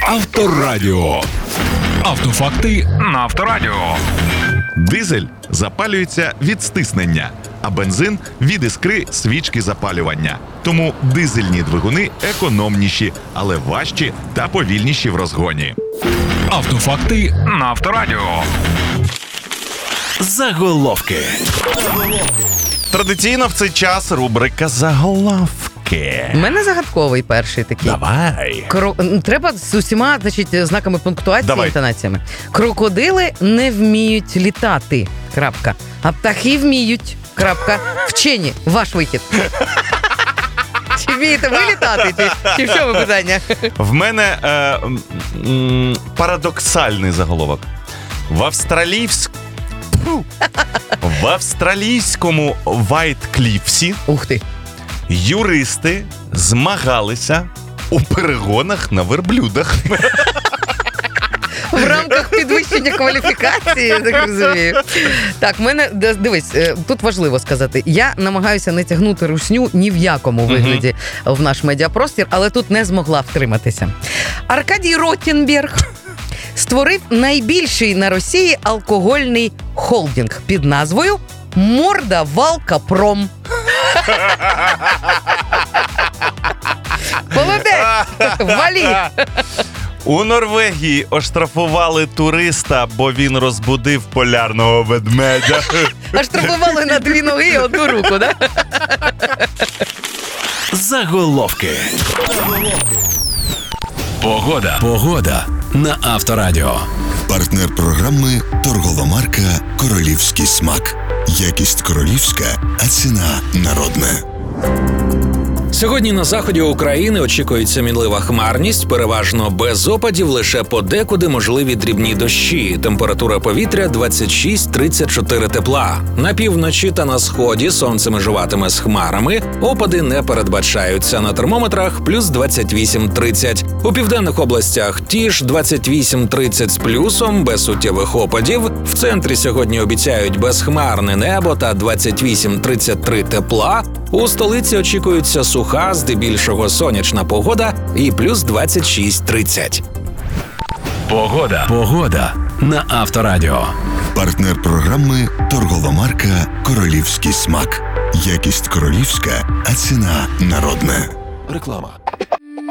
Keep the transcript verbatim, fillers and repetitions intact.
Авторадіо. Автофакти на Авторадіо. Дизель запалюється від стиснення, а бензин – від іскри свічки запалювання. Тому дизельні двигуни економніші, але важчі та повільніші в розгоні. Автофакти на Авторадіо. Заголовки. Традиційно в цей час рубрика «Заголовки». У мене загадковий перший такий. Давай. Кро... Треба з усіма, значить, знаками пунктуації Давай. і інтонаціями. Крокодили не вміють літати. Крапка. А птахи вміють. Крапка. Вчені. Ваш вихід. Чи вмієте ви літати? Чи, чи в чому питання? В мене е, м, парадоксальний заголовок. В австралійськ... Фу. В австралійському Вайткліфсі Ух ти. юристи змагалися у перегонах на верблюдах. В рамках підвищення кваліфікації, я так розумію. Так, в мене, дивись, тут важливо сказати, я намагаюся не тягнути русню ні в якому вигляді в наш медіапростір, але тут не змогла втриматися. Аркадій Ротенберг створив найбільший на Росії алкогольний холдинг під назвою «Морда Валка Пром». Молодець! Валі! У Норвегії оштрафували туриста, бо він розбудив полярного ведмедя. А штрафували на дві ноги і одну руку, да? Заголовки. Погода. Погода на Авторадіо. Партнер програми «Торгова марка «Королівський смак». Якість королівська, а ціна народна. Сьогодні на заході України очікується мінлива хмарність, переважно без опадів, лише подекуди можливі дрібні дощі. Температура повітря двадцять шість - тридцять чотири тепла. На півночі та на сході сонце межуватиме з хмарами, опади не передбачаються. На термометрах плюс двадцять вісім - тридцять. У південних областях ті ж двадцять вісім - тридцять з плюсом, без суттєвих опадів. В центрі сьогодні обіцяють безхмарне небо та двадцять вісім - тридцять три тепла. У столиці очікується суха, здебільшого сонячна погода і плюс двадцять шість - тридцять. Погода. Погода на Авторадіо. Партнер програми «Торгова марка «Королівський смак». Якість королівська, а ціна народна. Реклама.